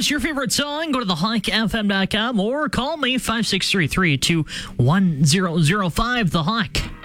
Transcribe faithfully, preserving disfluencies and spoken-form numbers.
What's your favorite song? Go to the hike f m dot com or call me five six three, three two one zero zero five. The Hike.